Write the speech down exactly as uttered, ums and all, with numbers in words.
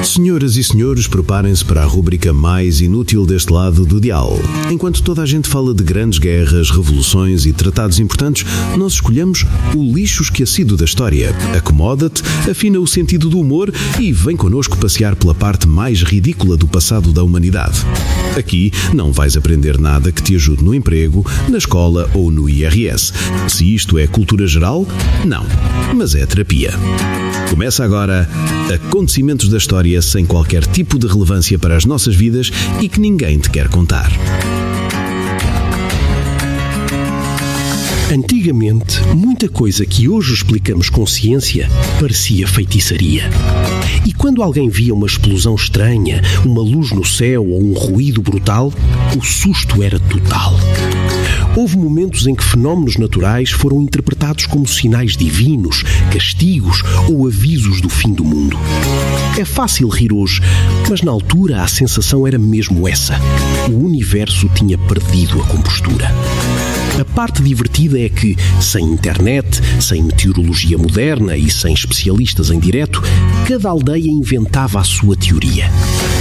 Senhoras e senhores, preparem-se para a rúbrica mais inútil deste lado do dial. Enquanto toda a gente fala de grandes guerras, revoluções e tratados importantes, nós escolhemos o lixo esquecido da história. Acomoda-te, afina o sentido do humor e vem connosco passear pela parte mais ridícula do passado da humanidade. Aqui não vais aprender nada que te ajude no emprego, na escola ou no I R S. Se isto é cultura geral, não, mas é terapia. Começa agora Acontecimentos da História sem qualquer tipo de relevância para as nossas vidas e que ninguém te quer contar. Antigamente, muita coisa que hoje explicamos com ciência parecia feitiçaria. E quando alguém via uma explosão estranha, uma luz no céu ou um ruído brutal, o susto era total. Houve momentos em que fenómenos naturais foram interpretados como sinais divinos, castigos ou avisos do fim do mundo. É fácil rir hoje, mas na altura a sensação era mesmo essa. O universo tinha perdido a compostura. A parte divertida é que, sem internet, sem meteorologia moderna e sem especialistas em direto, cada aldeia inventava a sua teoria.